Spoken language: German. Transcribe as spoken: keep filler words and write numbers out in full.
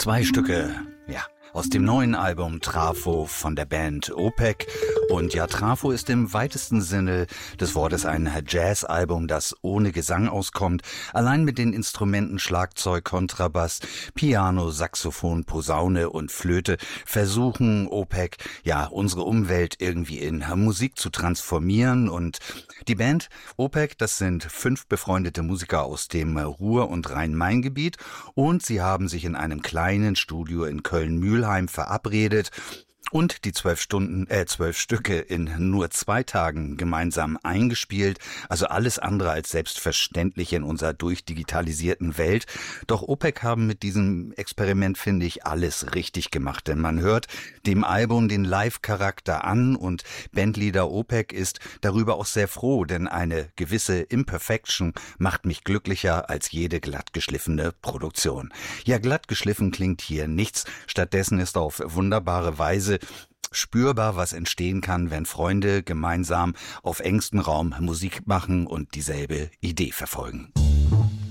Zwei Stücke, ja, aus dem neuen Album Trafo von der Band Opeth. Und ja, Trafo ist im weitesten Sinne des Wortes ein Jazz-Album, das ohne Gesang auskommt. Allein mit den Instrumenten Schlagzeug, Kontrabass, Piano, Saxophon, Posaune und Flöte versuchen Opeth, ja, unsere Umwelt irgendwie in Musik zu transformieren. Und die Band Opeth, das sind fünf befreundete Musiker aus dem Ruhr- und Rhein-Main-Gebiet. Und sie haben sich in einem kleinen Studio in Köln-Mühlheim verabredet und die zwölf Stunden, äh, zwölf Stücke in nur zwei Tagen gemeinsam eingespielt. Also alles andere als selbstverständlich in unserer durchdigitalisierten Welt. Doch Opeth haben mit diesem Experiment, finde ich, alles richtig gemacht. Denn man hört dem Album den Live-Charakter an und Bandleader Opeth ist darüber auch sehr froh, denn eine gewisse Imperfection macht mich glücklicher als jede glattgeschliffene Produktion. Ja, glattgeschliffen klingt hier nichts. Stattdessen ist auf wunderbare Weise spürbar, was entstehen kann, wenn Freunde gemeinsam auf engstem Raum Musik machen und dieselbe Idee verfolgen.